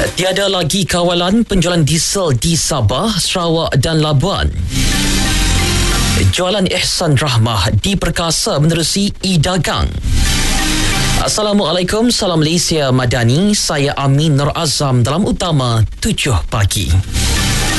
Tiada lagi kawalan penjualan diesel di Sabah, Sarawak dan Labuan. Jualan Ihsan Rahmah diperkasa menerusi e-dagang. Assalamualaikum, salam Malaysia Madani. Saya Amin Nur Azam dalam Utama 7 Pagi.